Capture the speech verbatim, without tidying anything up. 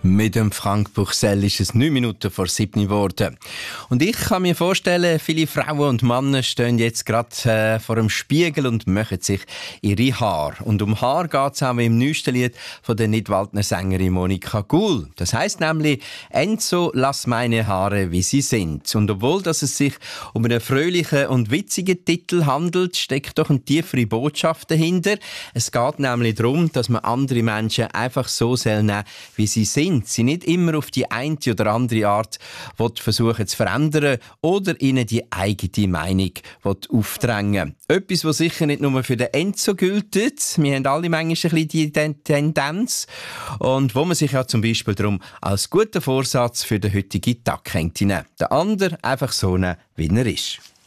Mit dem Frank Buchsel ist es neun Minuten vor sieben geworden. Und ich kann mir vorstellen, viele Frauen und Männer stehen jetzt gerade äh, vor dem Spiegel und machen sich ihre Haare. Und um Haar geht es auch im neuesten Lied von der Nidwaldner Sängerin Monika Gul. Das heisst nämlich «Enzo, lass meine Haare, wie sie sind». Und obwohl dass es sich um einen fröhlichen und witzigen Titel handelt, steckt doch eine tiefere Botschaft dahinter. Es geht nämlich darum, dass man andere Menschen einfach so nehmen soll, wie sie sind. Sie nicht immer auf die eine oder andere Art versuchen zu verändern oder ihnen die eigene Meinung aufdrängen. Etwas, was sicher nicht nur für den Enzo gilt. Wir haben alle manchmal ein bisschen die Tendenz. Und wo man sich ja zum Beispiel darum als guten Vorsatz für den heutigen Tag hängt. Der andere einfach so, wie er ist.